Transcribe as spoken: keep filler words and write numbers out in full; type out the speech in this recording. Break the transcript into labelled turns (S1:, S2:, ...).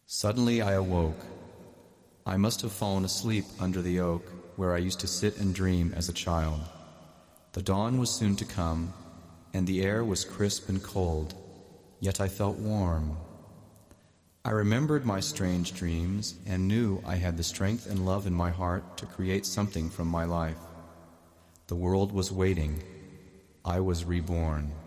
S1: Suddenly I awoke. I must have fallen asleep under the oak where I used to sit and dream as a child. The dawn was soon to come, and the air was crisp and cold, yet I felt warm. I remembered my strange dreams and knew I had the strength and love in my heart to create something from my life. The world was waiting. I was reborn.